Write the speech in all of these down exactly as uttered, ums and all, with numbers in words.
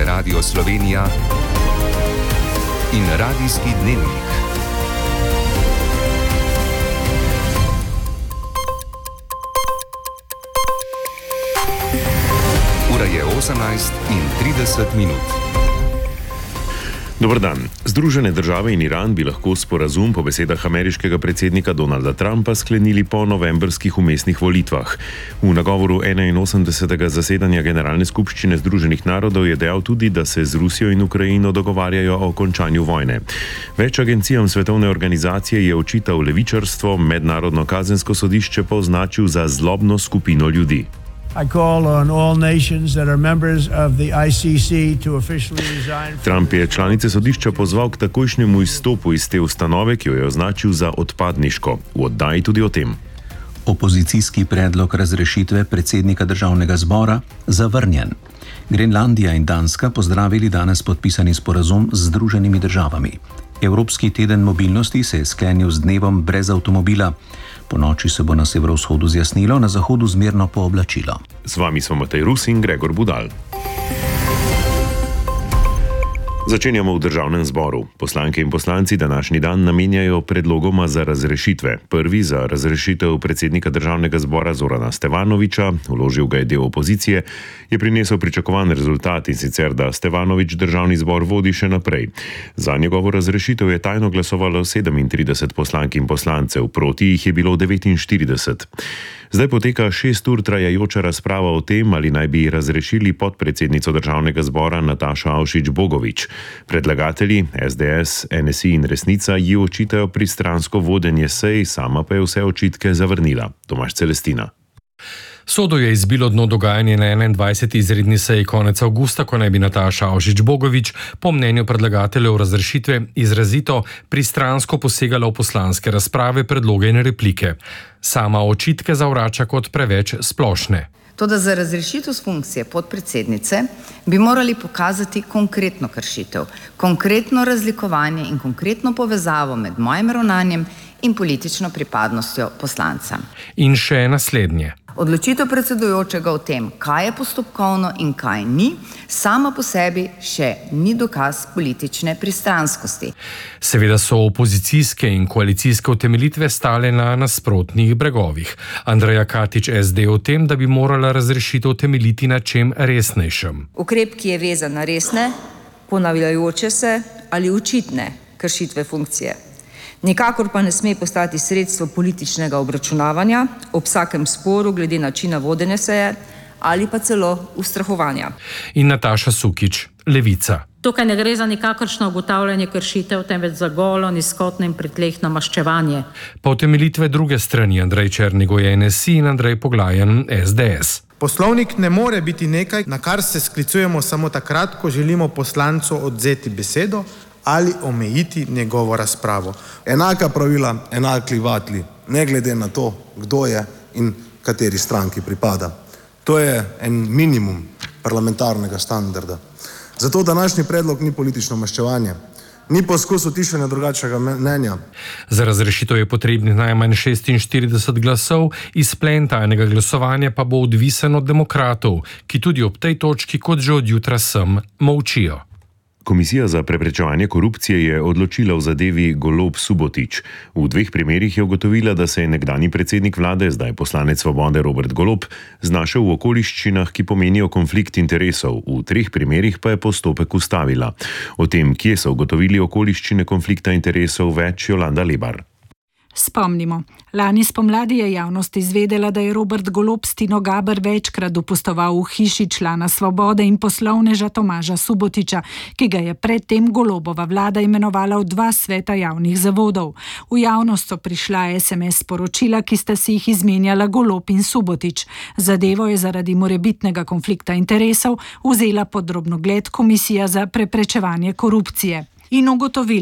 je Radio Slovenija in Radijski dnevnik. Ura je osemnajst in trideset minut. Dobar dan. Združene države in Iran bi lahko sporazum po besedah ameriškega predsednika Donalda Trumpa sklenili po novembrskih vmesnih volitvah. V nagovoru enainosemdesetega zasedanja Generalne skupščine Združenih narodov je dejal tudi, da se z Rusijo in Ukrajino dogovarjajo o končanju vojne. Več agencijam svetovne organizacije je očital levičarstvo, Mednarodno kazensko sodišče pa označil za zlobno skupino ljudi. Trump je članice sodišča pozval k takojšnjemu izstopu iz te ustanove, ki jo je označil za odpadniško. V oddaji tudi o tem. Opozicijski predlog razrešitve predsednika državnega zbora zavrnjen. Grenlandija in Danska pozdravili danes podpisani sporazum z Združenimi državami. Evropski teden mobilnosti se je sklenil z dnevom brez avtomobila. Po noči se bo na severovzhodu zjasnilo, na zahodu zmerno pooblačilo. Z vami smo Matej Rus in Gregor Budal. Začenjamo v državnem zboru. Poslanke in poslanci današnji dan namenjajo predlogoma za razrešitve. Prvi za razrešitev predsednika državnega zbora Zorana Stevanovića, vložil ga je del opozicije, je prinesel pričakovan rezultat, in sicer, da Stevanović državni zbor vodi še naprej. Za njegovo razrešitev je tajno glasovalo sedemintrideset poslank in poslancev, proti jih je bilo devetinštirideset. Zdaj poteka šest ur trajajoča razprava o tem, ali naj bi razrešili podpredsednico državnega zbora Natašo Avšič Bogovič. Predlagatelji es de es, en es i in Resnica ji očitajo pristransko vodenje sej, sama pa je vse očitke zavrnila. Tomaž Celestina. Sodo je izbilo dno dogajanje na enaindvajseti izredni seji konec avgusta, ko naj bi Nataša Avšič Bogovič po mnenju predlagateljev razrešitve izrazito pristransko posegala v poslanske razprave, predloge in replike. Sama očitke zavrača kot preveč splošne. Toda za razrešitev z funkcije podpredsednice bi morali pokazati konkretno kršitev, konkretno razlikovanje in konkretno povezavo med mojim ravnanjem in politično pripadnostjo poslanca. In še naslednje. Odločitev predsedujočega o tem, kaj je postopkovno in kaj ni, sama po sebi še ni dokaz politične pristranskosti. Seveda so opozicijske in koalicijske utemeljitve stale na nasprotnih bregovih. Andreja Katič es de o tem, da bi morala razrešitev temeljiti na čem resnejšem. Ukrep, ki je vezan na resne, ponavljajoče se ali očitne kršitve funkcije. Nikakor pa ne sme postati sredstvo političnega obračunavanja ob vsakem sporu glede načina vodenja seje ali pa celo ustrahovanja. In Nataša Sukič, Levica. Tukaj ne gre za nikakršno ugotavljanje kršitev, temveč za golo, nizkotno in pritlehno maščevanje. Pa utemeljitve druge strani, Andrej Černigoj, en es i in Andrej Poglajen, es de es. Poslovnik ne more biti nekaj, na kar se sklicujemo samo takrat, ko želimo poslancu odvzeti besedo ali omejiti njegovo razpravo. Enaka pravila, enaki vatli, ne glede na to, kdo je in kateri stranki pripada. To je en minimum parlamentarnega standarda. Zato današnji predlog ni politično maščevanje, ni poskus utišanja drugačnega mnenja. Za razrešitev je potrebnih najmanj šestinštirideset glasov, izplen tajnega glasovanja pa bo odvisen od demokratov, ki tudi ob tej točki, kot že od jutra sem, molčijo. Komisija za preprečevanje korupcije je odločila v zadevi Golob-Subotič. V dveh primerih je ugotovila, da se je nekdanji predsednik vlade, zdaj poslanec Svobode Robert Golob, znašel v okoliščinah, ki pomenijo konflikt interesov. V treh primerih pa je postopek ustavila. O tem, kje so ugotovili okoliščine konflikta interesov, več Jolanda Lebar. Spomnimo, lani spomladi je javnost izvedela, da je Robert Golob s Tino Gaber večkrat dopustoval v hiši člana Svobode in poslovneža Tomaža Subotiča, ki ga je predtem Golobova vlada imenovala v dva sveta javnih zavodov. V javnost so prišla es em es sporočila, ki sta si jih izmenjala Golob in Subotič. Zadevo je zaradi morebitnega konflikta interesov vzela pod drobnogled Komisija za preprečevanje korupcije in ugotovila: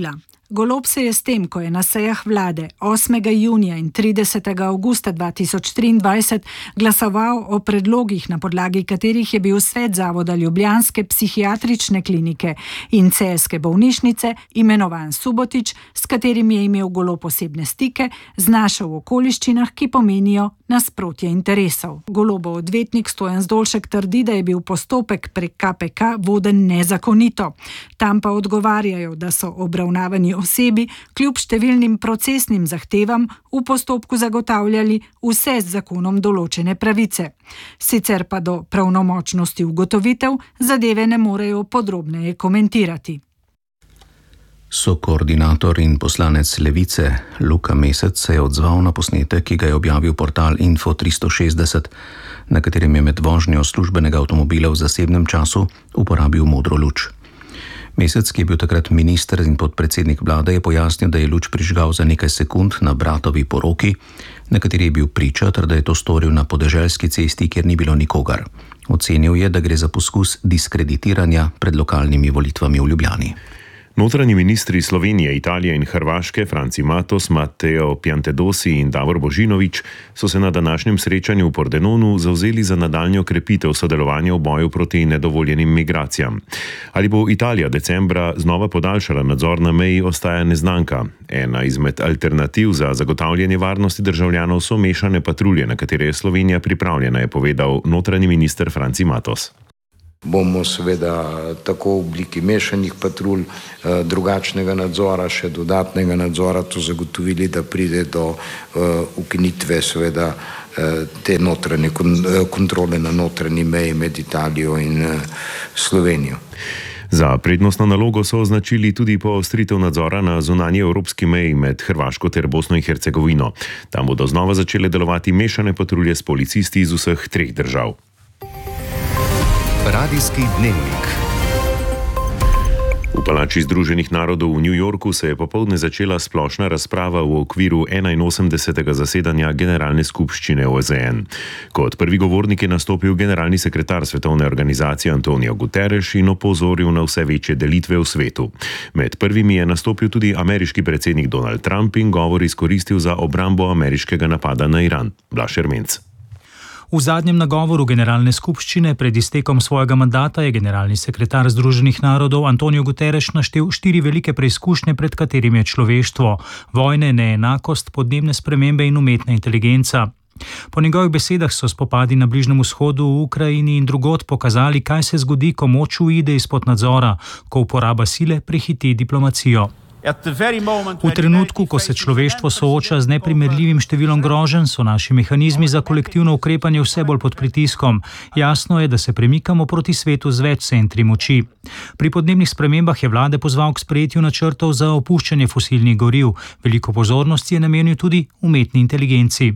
Golob se je s tem, ko je na sejah vlade osmega junija in tridesetega avgusta dva tisoč triindvajset glasoval o predlogih, na podlagi katerih je bil svet Zavoda Ljubljanske psihiatrične klinike in Celjske bolnišnice imenovan Subotič, s katerim je imel Golob osebne stike, znašel v okoliščinah, ki pomenijo nasprotje interesov. Golobov odvetnik Stojan Zdolšek trdi, da je bil postopek prek K P K voden nezakonito. Tam pa odgovarjajo, da so obravnavani osebi kljub številnim procesnim zahtevam v postopku zagotavljali vse z zakonom določene pravice. Sicer pa do pravnomočnosti ugotovitev zadeve ne morejo podrobneje komentirati. Sokoordinator in poslanec Levice Luka Mesec se je odzval na posnetek, ki ga je objavil portal Info tristo šestdeset, na katerem je med vožnjo službenega avtomobila v zasebnem času uporabil modro luč. Mesec, ki je bil takrat minister in podpredsednik vlade, je pojasnil, da je luč prižgal za nekaj sekund na bratovi poroki, na kateri je bil priča, ter da je to storil na podeželski cesti, kjer ni bilo nikogar. Ocenil je, da gre za poskus diskreditiranja pred lokalnimi volitvami v Ljubljani. Notranji ministri Slovenije, Italije in Hrvaške, Franci Matos, Matteo Piantedosi in Davor Božinović, so se na današnjem srečanju v Pordenonu zavzeli za nadaljnjo krepitev sodelovanja v boju proti nedovoljenim migracijam. Ali bo Italija decembra znova podaljšala nadzor na meji, ostaja neznanka. Ena izmed alternativ za zagotavljanje varnosti državljanov so mešane patrulje, na katere je Slovenija pripravljena, je povedal notranji minister Franci Matos. Bomo seveda tako v obliki mešanih patrulj, drugačnega nadzora, še dodatnega nadzora, to zagotovili, da pride do ukinitve seveda te notranje kontrole na notranji meji med Italijo in Slovenijo. Za prednostno nalogo so označili tudi poostritev nadzora na zunanji evropski meji med Hrvaško ter Bosno in Hercegovino. Tam bodo znova začele delovati mešane patrulje s policisti iz vseh treh držav. Radijski dnevnik. V palači Združenih narodov v New Yorku se je popoldne začela splošna razprava v okviru enainosemdesetega zasedanja Generalne skupščine O Z N. Kot prvi govornik je nastopil generalni sekretar Svetovne organizacije Antonio Guterres in opozoril na vse večje delitve v svetu. Med prvimi je nastopil tudi ameriški predsednik Donald Trump in govor izkoristil za obrambo ameriškega napada na Iran. Blaž Ermenc. V zadnjem nagovoru Generalne skupščine pred iztekom svojega mandata je generalni sekretar Združenih narodov Antonio Guterres naštel štiri velike preizkušnje, pred katerimi je človeštvo: vojne, neenakost, podnebne spremembe in umetna inteligenca. Po njegovih besedah so spopadi na Bližnjem vzhodu, v Ukrajini in drugod pokazali, kaj se zgodi, ko moč uide izpod nadzora, ko uporaba sile prehiti diplomacijo. V trenutku, ko se človeštvo sooča z neprimerljivim številom groženj, so naši mehanizmi za kolektivno ukrepanje vse bolj pod pritiskom. Jasno je, da se premikamo proti svetu z več centri moči. Pri podnebnih spremembah je vlade pozval k sprejetju načrtov za opuščanje fosilnih goriv. Veliko pozornosti je namenil tudi umetni inteligenci.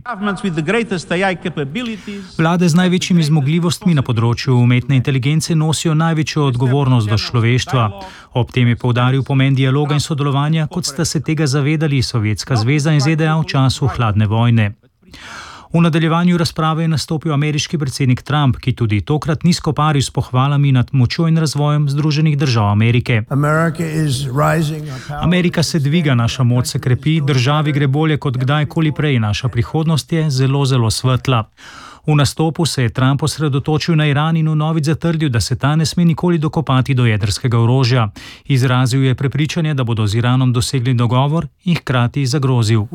Vlade z največjimi zmogljivostmi na področju umetne inteligence nosijo največjo odgovornost do človeštva. Ob tem je poudaril pomen dialoga in sodelovanja, kot sta se tega zavedali Sovjetska zveza in Z D A v času hladne vojne. V nadaljevanju razprave je nastopil ameriški predsednik Trump, ki tudi tokrat ni skoparil s pohvalami nad močjo in razvojem Združenih držav Amerike. Amerika se dviga, naša moč se krepi, državi gre bolje kot kdajkoli prej, naša prihodnost je zelo, zelo svetla. V nastopu se je Trump osredotočil na Iran in vnovič zatrdil, da se ta ne sme nikoli dokopati do jedrskega orožja. Izrazil je prepričanje, da bodo z Iranom dosegli dogovor in hkrati zagrozil: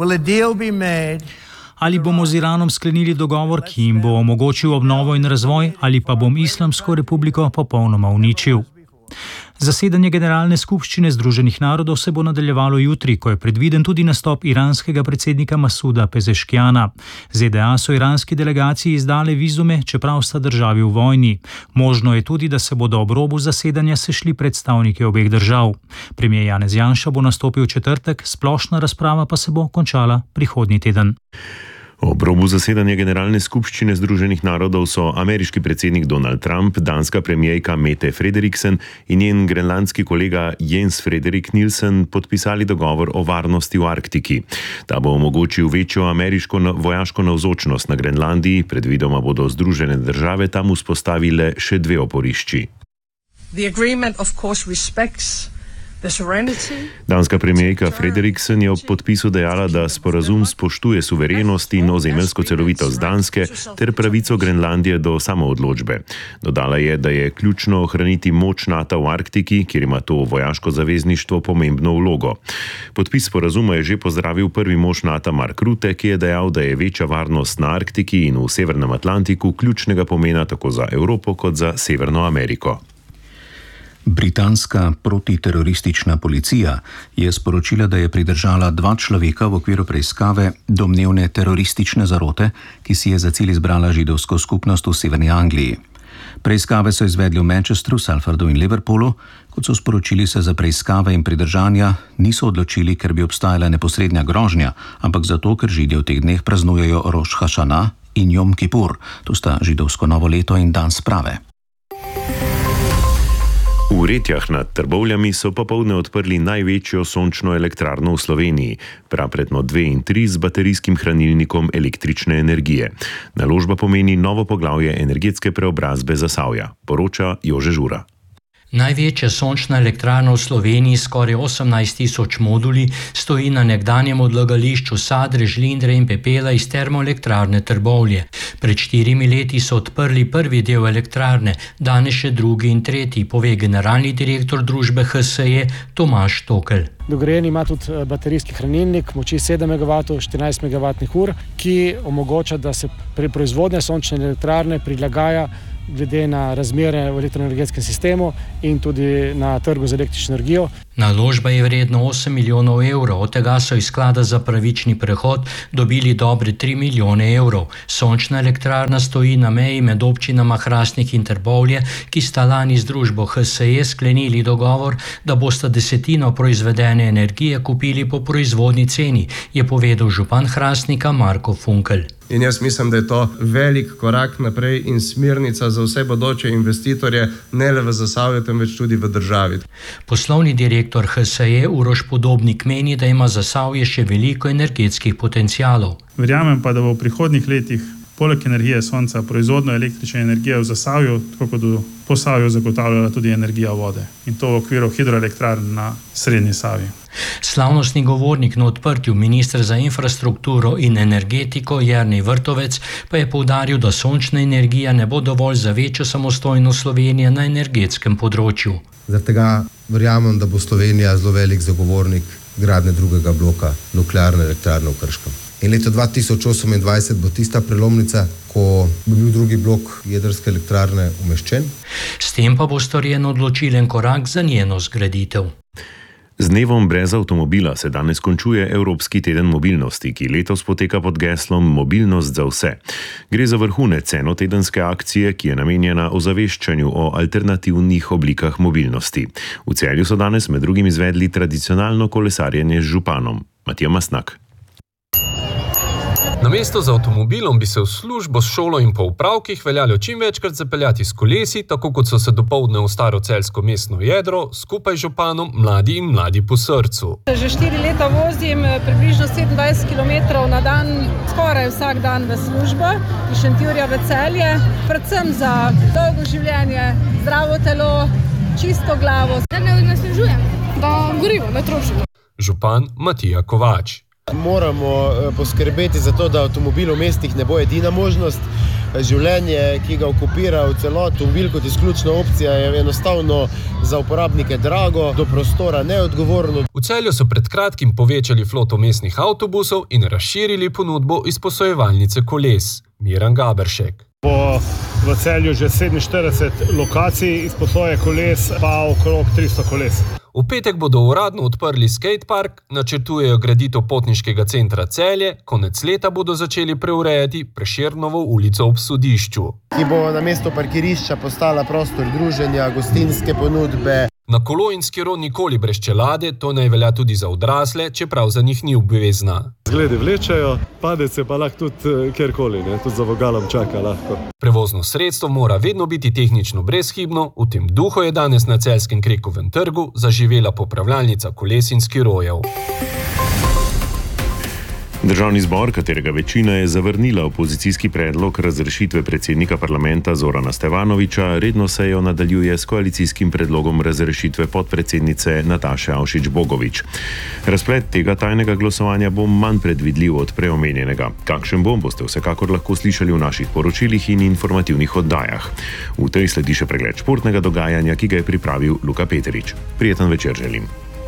ali bomo z Iranom sklenili dogovor, ki jim bo omogočil obnovo in razvoj, ali pa bom Islamsko republiko popolnoma uničil. Zasedanje Generalne skupščine Združenih narodov se bo nadaljevalo jutri, ko je predviden tudi nastop iranskega predsednika Masuda Pezeškijana. Z D A so iranski delegaciji izdale vizume, čeprav sta državi v vojni. Možno je tudi, da se bodo ob robu zasedanja sešli predstavniki obeh držav. Premier Janez Janša bo nastopil v četrtek, splošna razprava pa se bo končala prihodnji teden. Ob robu zasedanja Generalne skupščine Združenih narodov so ameriški predsednik Donald Trump, danska premijerka Mette Frederiksen in njen grenlandski kolega Jens Frederik Nielsen podpisali dogovor o varnosti v Arktiki. Ta bo omogočil večjo ameriško vojaško navzočnost na Grenlandiji, predvidoma bodo Združene države tam vzpostavile še dve oporišči. The agreement of course respects Danska premijerka Frederiksen je ob podpisu dejala, da sporazum spoštuje suverenost in ozemeljsko celovitost Danske ter pravico Grenlandije do samoodločbe. Dodala je, da je ključno ohraniti moč Nata v Arktiki, kjer ima to vojaško zavezništvo pomembno vlogo. Podpis sporazuma je že pozdravil prvi mož Nata Mark Rutte, ki je dejal, da je večja varnost na Arktiki in v Severnem Atlantiku ključnega pomena tako za Evropo kot za Severno Ameriko. Britanska protiteroristična policija je sporočila, da je pridržala dva človeka v okviru preiskave domnevne teroristične zarote, ki si je za cilj izbrala židovsko skupnost v Severni Angliji. Preiskave so izvedli v Manchesteru, Salfordu in Liverpoolu. Kot so sporočili, se za preiskave in pridržanja niso odločili, ker bi obstajala neposrednja grožnja, ampak zato, ker Židje v teh dneh praznujejo Roš Hašana in Jom Kipur. To sta židovsko novo leto in dan sprave. V Retjah nad Trbovljami so popoldne odprli največjo sončno elektrarno v Sloveniji, prapretno dve in tri z baterijskim hranilnikom električne energije. Naložba pomeni novo poglavje energetske preobrazbe Zasavja, poroča Jože Žura. Največja sončna elektrarna v Sloveniji, skoraj osemnajst tisoč moduli, stoji na nekdanjem odlagališču sadre, žlindre in pepela iz termoelektrarne Trbovlje. Pred štirimi leti so odprli prvi del elektrarne, danes še drugi in tretji, pove generalni direktor družbe H S E Tomaž Tokelj. Dograjen ima tudi baterijski hranilnik moči sedem megavatov, štirinajst megavatnih ur, ki omogoča, da se pri proizvodnji sončne elektrarne prilagaja glede na razmere v elektroenergetskem sistemu in tudi na trgu z električno energijo. Naložba je vredna osem milijonov evrov, od tega so iz sklada za pravični prehod dobili dobre tri milijone evrov. Sončna elektrarna stoji na meji med občinama Hrastnik in Trbovlje, ki sta lani z družbo H S E sklenili dogovor, da bosta desetino proizvedene energije kupili po proizvodni ceni, je povedal župan Hrastnika Marko Funkelj. In jaz mislim, da je to velik korak naprej in smernica za vse bodoče investitorje, ne le v Zasavju, temveč tudi v državi. Poslovni direktor H S E Uroš Podobnik meni, da ima Zasavje še veliko energetskih potencialov. Verjamem pa, da bo v prihodnjih letih poleg energije sonca proizvodno električne energije v Zasavju, tako kot v Posavju, zagotavljala tudi energija vode. In to v okviru hidroelektrarn na Srednji Savi. Slavnostni govornik na odprtju, minister za infrastrukturo in energetiko Jernej Vrtovec, pa je poudaril, da sončna energija ne bo dovolj za večjo samostojnost Slovenije na energetskem področju. Zaradi tega verjamem, da bo Slovenija zelo velik zagovornik gradnje drugega bloka nuklearne elektrarne v Krškem. In leto dva tisoč osemindvajset bo tista prelomnica, ko bo bil drugi blok jedrske elektrarne umeščen. S tem pa bo storjen odločilen korak za njeno zgraditev. Z dnevom brez avtomobila se danes končuje Evropski teden mobilnosti, ki letos poteka pod geslom Mobilnost za vse. Gre za vrhunec enotedenske akcije, ki je namenjena ozaveščanju o alternativnih oblikah mobilnosti. V Celju so danes med drugim izvedli tradicionalno kolesarjenje z županom. Matija Masnak. Namesto z avtomobilom bi se v službo, šolo in po upravkih veljalo čim večkrat zapeljati s kolesi, tako kot so se dopoldne v staro celjsko mestno jedro, skupaj z županom Mladi in mladi po srcu. Že štiri leta vozim približno sedemindvajset kilometrov na dan, skoraj vsak dan v službo, iz Šentjurja v Celje, predvsem za dolgo življenje, zdravo telo, čisto glavo. Da ne naslužujem, da gorivo ne trošimo. Župan Matija Kovač. Moramo poskrbeti za to, da avtomobil v mestih ne bo edina možnost. Življenje, ki ga okupira v celoti, avtomobil kot izključna opcija, je enostavno za uporabnike drago, do prostora neodgovorno. V Celju so pred kratkim povečali floto mestnih avtobusov in razširili ponudbo izposojevalnice koles. Miran Gaberšek. Bo v Celju že sedeminštirideset lokacij izposoje koles, pa okrog tristo koles. V petek bodo uradno odprli skatepark, načrtujejo graditev potniškega centra Celje, konec leta bodo začeli preurejati Prešernovo ulico ob Sodišču. Ki bo na mesto parkirišča postala prostor druženja, gostinske ponudbe. Na kolo in skiro nikoli brez čelade, to naj velja tudi za odrasle, čeprav za njih ni obvezna. Zgledi vlečajo, padec je pa lahko tudi kjerkoli, ne? Tudi za vogalom čaka lahko. Prevozno sredstvo mora vedno biti tehnično brezhibno, v tem duhu je danes na Celjskem Krekovem trgu zaživela popravljalnica koles in skirojev. Državni zbor, katerega večina je zavrnila opozicijski predlog razrešitve predsednika parlamenta Zorana Stevanoviča, redno sejo nadaljuje s koalicijskim predlogom razrešitve podpredsednice Nataše Avšič Bogovič. Razplet tega tajnega glasovanja bo manj predvidljiv od preomenjenega. Kakšen bo, boste vsekakor lahko slišali v naših poročilih in informativnih oddajah. V tej sledi še pregled športnega dogajanja, ki ga je pripravil Luka Peterič. Prijeten večer želim.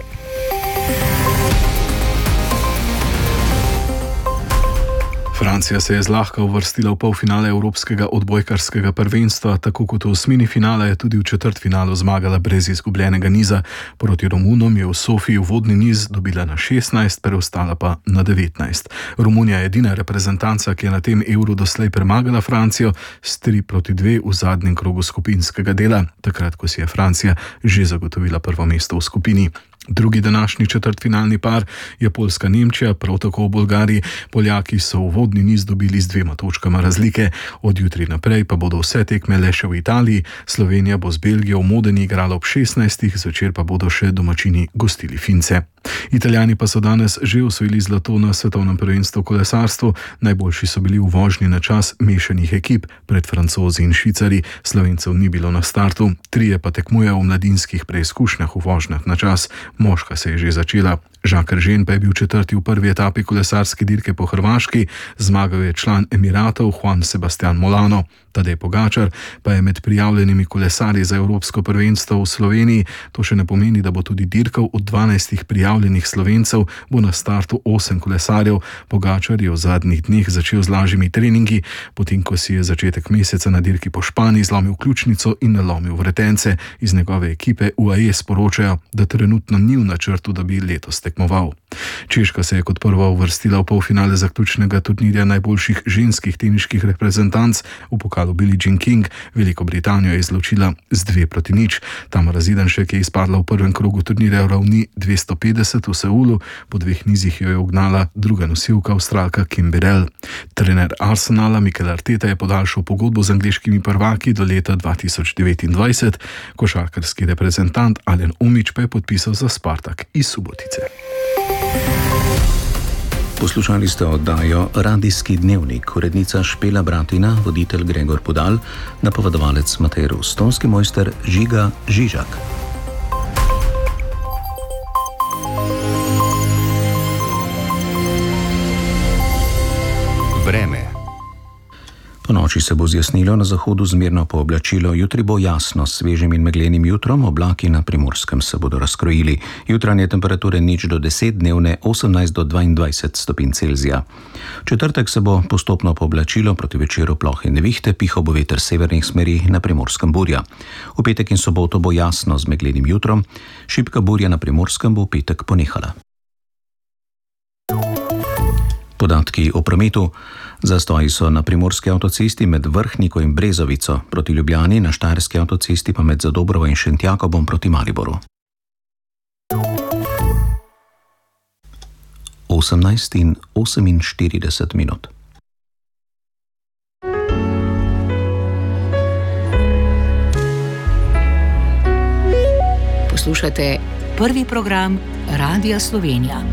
Francija se je zlahka uvrstila v polfinale Evropskega odbojkarskega prvenstva, tako kot v osmini finala je tudi v četrtfinalu zmagala brez izgubljenega niza. Proti Romunom je v Sofiji uvodni niz dobila na šestnajst, preostala pa na devetnajst. Romunija je edina reprezentanca, ki je na tem Euru doslej premagala Francijo s tri proti dve v zadnjem krogu skupinskega dela, takrat, ko si je Francija že zagotovila prvo mesto v skupini. Drugi današnji četrtfinalni par je Poljska-Nemčija, prav tako v Bolgariji. Poljaki so uvodni niz dobili z dvema točkama razlike. Od jutri naprej pa bodo vse tekme le še v Italiji. Slovenija bo z Belgijo v Modeni igrala ob šestnajstih, zvečer pa bodo še domačini gostili Fince. Italijani pa so danes že osvojili zlato na svetovnem prvenstvu v kolesarstvu. Najboljši so bili v vožnji na čas mešanih ekip pred Francozi in Švicari. Slovencev ni bilo na startu, trije pa tekmujejo v mladinskih preizkušnjah v vožnjah na čas. Moška se je že začela. Jacques Eržen pa je bil četrti v prvi etapi kolesarske dirke po Hrvaški, zmagal je član Emiratov Juan Sebastian Molano. Tadej Pogačar pa je med prijavljenimi kolesarji za Evropsko prvenstvo v Sloveniji. To še ne pomeni, da bo tudi dirkal. Od dvanajstih prijavljenih Slovencev bo na startu osem kolesarjev. Pogačar je v zadnjih dneh začel z lažjimi treningi, potem ko si je začetek meseca na dirki po Španiji zlomil ključnico in nalomil vretence. Iz njegove ekipe U A E sporočajo, da trenutno ni v načrtu, da bi letos tekmoval. Češka se je kot prva uvrstila v polfinale zaključnega turnirja najboljših ženskih teniških reprezentanc. V pokalu Billie Jean King Veliko Britanijo je izločila z dve proti nič. Tamara Zidanšek je izpadla v prvem krogu turnirja v ravni dvesto petdeset v Seulu, po dveh nizih jo je ugnala druga nosilka Avstralka Kim Birrell. Trener Arsenala Mikel Arteta je podaljšal pogodbo z angleškimi prvaki do leta dva tisoč devetindvajset, košarkarski reprezentant Alen Omić pa je podpisal za Spartak iz Subotice. Poslušali ste oddajo Radijski dnevnik, urednica Špela Bratina, voditelj Gregor Podal, napovedovalec Matej Rus, tonski mojster Žiga Žižak. Vreme. Po noči se bo zjasnilo, na zahodu zmerno pooblačilo, jutri bo jasno s svežim in meglenim jutrom, oblaki na Primorskem se bodo razkrojili. Jutranje temperature nič do deset, dnevne osemnajst do dvaindvajset stopinj Celzija. V četrtek se bo postopno pooblačilo, proti večeru plohe nevihte, pihal bo veter severnih smeri, na Primorskem burja. V petek in soboto bo jasno z meglenim jutrom, šibka burja na Primorskem bo v petek ponehala. Podatki o prometu. Zastoji so na primorski avtocesti med Vrhniko in Brezovico proti Ljubljani, na štajerski avtocesti pa med Zadobrovo in Šentjakobom proti Mariboru. osemnajst in oseminštirideset minut. Poslušate prvi program Radia Slovenija.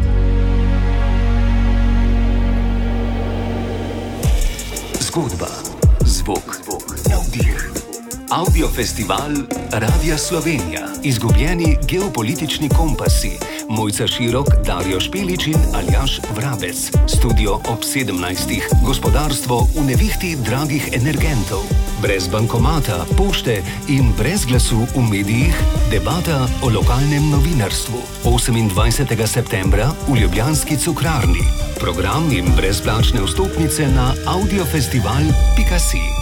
Zgodba, zvok, dih. Audiofestival Radia Slovenija. Izgubljeni geopolitični kompasi. Mojca Širok, Darjo Špelič in Aljaž Vrabec. Studio ob sedemnajstih. Gospodarstvo v nevihti dragih energentov. Brez bankomata, pošte in brez glasu v medijih. Debata o lokalnem novinarstvu. osemindvajsetega septembra v ljubljanski Cukrarni. Program in brezplačne vstopnice na audiofestival pika si.